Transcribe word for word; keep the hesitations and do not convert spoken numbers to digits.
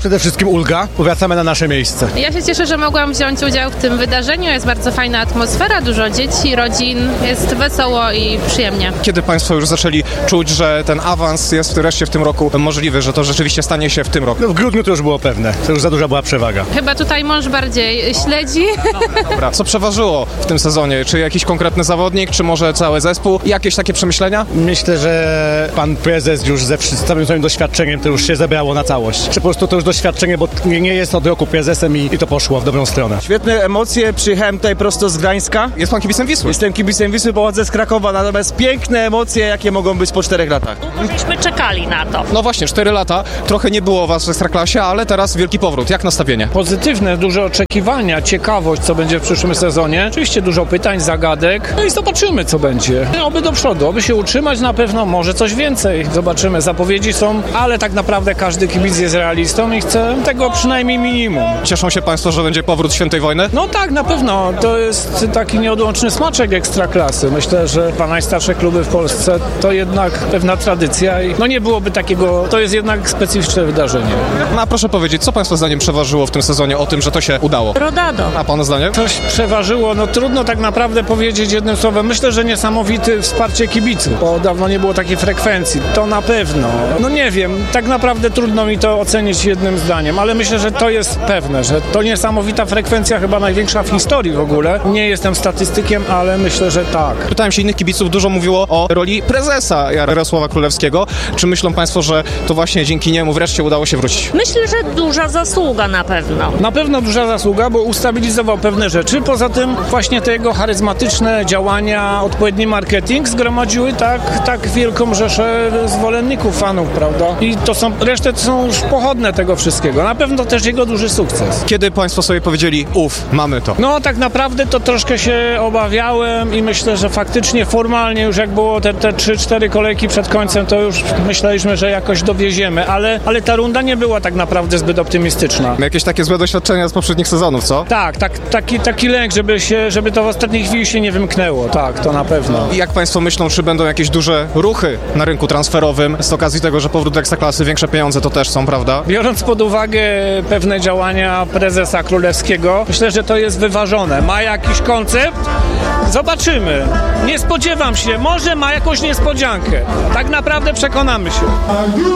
przede wszystkim ulga, powracamy na nasze miejsce. Ja się cieszę, że mogłam wziąć udział w tym wydarzeniu, jest bardzo fajna atmosfera, dużo dzieci, rodzin, jest wesoło i przyjemnie. Kiedy Państwo już zaczęli czuć, że ten awans jest wreszcie w tym roku możliwy, że to rzeczywiście stanie się w tym roku? No w grudniu to już było pewne, to już za duża była przewaga. Chyba tutaj mąż bardziej śledzi. Dobra, co przeważyło w tym sezonie? Czy jakiś konkretny zawodnik, czy może cały zespół? Jakieś takie przemyślenia? Myślę, że pan prezes już ze wszy- całym swoim doświadczeniem to już się zebrało na całość. Czy po prostu to już doświadczenie, bo nie, nie jest od roku prezesem i, i to poszło w dobrą stronę. Świetne emocje, przyjechałem tutaj prosto z Gdańska. Jest pan kibicem Wisły? Jestem kibicem Wisły, pochodzę z Krakowa, natomiast piękne emocje, jakie mogą być po czterech latach. Myśmy czekali na to. No właśnie, cztery lata, trochę nie było was w Ekstraklasie, ale teraz wielki powrót. Jak nastawienie? Pozytywne, duże oczekiwania, ciekawość, co będzie w przyszłym sezonie. Oczywiście dużo pytań, zagadek. No i zobaczymy, co będzie. Oby do przodu, oby się utrzymać na pewno, może coś więcej. Zobaczymy, zapowiedzi są, ale tak naprawdę każdy kibic jest realistą i chce tego przynajmniej minimum. Cieszą się Państwo, że będzie powrót Świętej Wojny? No tak, na pewno. To jest taki nieodłączny smaczek Ekstraklasy. Myślę, że dwa najstarsze kluby w Polsce to jednak pewna tradycja i no nie byłoby takiego, to jest jednak specyficzne wydarzenie. No a proszę powiedzieć, co Państwa zdaniem przeważyło w tym sezonie o tym, że to się udało? Rodado. A Pana zdaniem? Coś przeważyło, no trudno tak naprawdę powiedzieć jednym słowem. Myślę, że niesamowite wsparcie kibiców, bo dawno nie było takiej frekwencji. To na pewno. No nie wiem, tak naprawdę trudno mi to ocenić jednym zdaniem, ale myślę, że to jest pewne, że to niesamowita frekwencja, chyba największa w historii w ogóle. Nie jestem statystykiem, ale myślę, że tak. Pytałem się innych kibiców, dużo mówiło o roli prezesa Jarosława Królewskiego. Czy myślą Państwo, że to właśnie dzięki niemu wreszcie udało się wrócić? Myślę, że duża zasługa na pewno. Na pewno duża zasługa, bo ustabilizował pewne rzeczy. Poza tym właśnie te jego charyzmatyczne działania, odpowiedni marketing zgromadziły tak, tak wielką rzeszę zwolenników, fanów, prawda? I to są, resztę to są już pochodne tego wszystkiego. Na pewno też jego duży sukces. Kiedy Państwo sobie powiedzieli, uff, mamy to? No tak naprawdę to troszkę się obawiałem i myślę, że faktycznie formalnie już jak było te, te trzy cztery kolejki przed końcem, to już myśleliśmy, że jakoś dowieziemy, ale, ale ta runda nie była tak naprawdę zbyt optymistyczna. Jakieś takie złe doświadczenia z poprzednich sezonów, co? Tak, tak taki, taki lęk, żeby, się, żeby to w ostatniej chwili się nie wymknęło. Tak, to na pewno. I jak Państwo myślą, czy będą jakieś duże ruchy na rynku transferowym z okazji tego, że powrót do Ekstraklasy, większe pieniądze to też są, prawda? Biorąc pod uwagę pewne działania prezesa Królewskiego, myślę, że to jest wyważone. Ma jakiś koncept? Zobaczymy. Nie spodziewam się. Może ma jakąś niespodziankę. Tak naprawdę przekonamy się.